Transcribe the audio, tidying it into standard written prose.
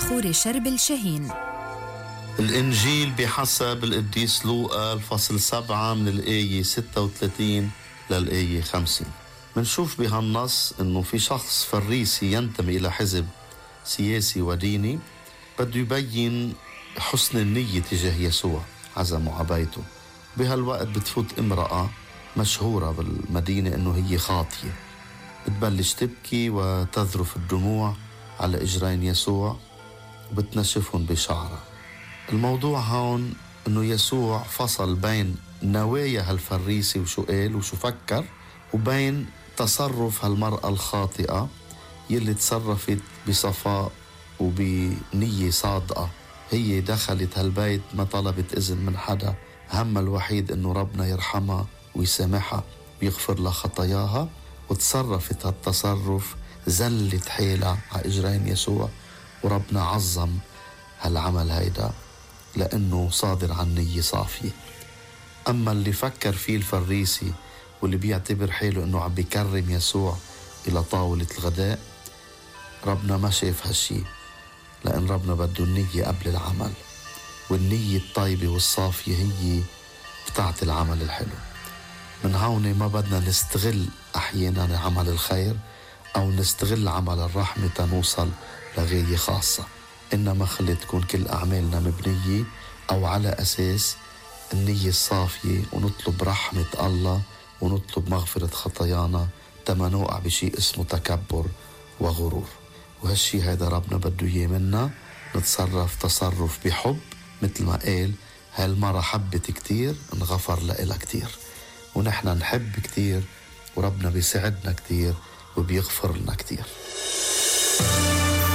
الخوري شربل شاهين. الإنجيل بحسب القديس لوقا الفصل 7 من الآية 36 للآية 50. منشوف بهالنص إنه في شخص فريسي ينتمي إلى حزب سياسي وديني بده يبين حسن النية تجاه يسوع عزمه عبيته. بهالوقت بتفوت امرأة مشهورة بالمدينة إنه هي خاطية، بتبلش تبكي وتذرف الدموع على إجرين يسوع وبتنشفهم بشعرها. الموضوع هون إنه يسوع فصل بين نوايا هالفريسي وشو قال وشو فكر وبين تصرف هالمرأة الخاطئة يلي تصرفت بصفاء وبنية صادقة. هي دخلت هالبيت ما طلبت إذن من حدا، همها الوحيد إنه ربنا يرحمها ويسامحها ويغفر لها خطاياها، وتصرفت هالتصرف زلت حيلها على إجرين يسوع، وربنا عظم هالعمل هيدا لأنه صادر عن نية صافية. أما اللي فكر فيه الفريسي واللي بيعتبر حاله إنه عم بيكرم يسوع إلى طاولة الغداء، ربنا ما شاف هالشي، لأن ربنا بده النية قبل العمل، والنية الطيبة والصافية هي بتاعت العمل الحلو. من هون ما بدنا نستغل أحيانا عمل الخير أو نستغل عمل الرحمة تنوصل لغاية خاصة، إنما خلي تكون كل أعمالنا مبنية أو على أساس النية الصافية، ونطلب رحمة الله ونطلب مغفرة خطايانا تما نوقع بشيء اسمه تكبر وغرور. وهالشي هذا ربنا بده إياه منا، نتصرف تصرف بحب مثل ما قال هالمرة حبت كتير انغفر لها كتير، ونحن نحب كتير وربنا بيساعدنا كتير وبيغفر لنا كتير.